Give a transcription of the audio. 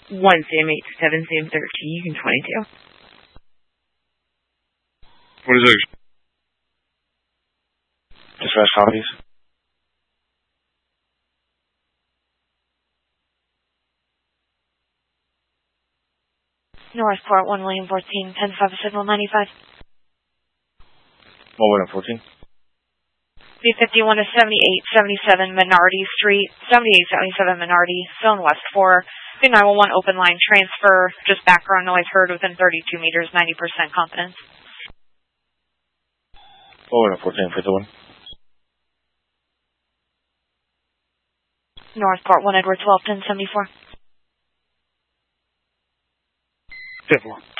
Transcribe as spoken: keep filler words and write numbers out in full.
one Sam eight seven Sam thirteen twenty-two. What is it? Dispatch copies. Northport, one William fourteen, ten five signal ninety-five. one William fourteen. B fifty-one to seventy-eight seventy-seven Minardi Street, seventy-eight seventy-seven Minardi, zone west four. B nine one one open line transfer, just background noise heard within thirty-two meters, ninety percent confidence. one William fourteen, fifty-one. Northport, one Edward twelve, ten seventy-four. fifty-one.